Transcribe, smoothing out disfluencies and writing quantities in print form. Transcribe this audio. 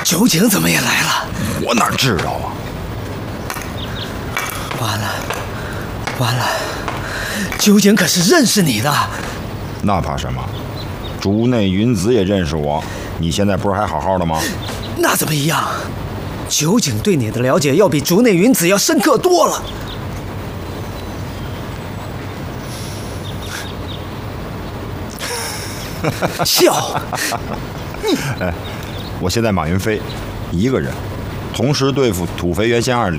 酒井怎么也来了？ 我哪知道啊！ 完了，酒井可是认识你的。 那怕什么？竹内云子也认识我，你现在不是还好好的吗？ 那怎么一样？酒井对你的了解要比竹内云子要深刻多了。笑！ 哎，我现在马云飞一个人，同时对付土肥原贤二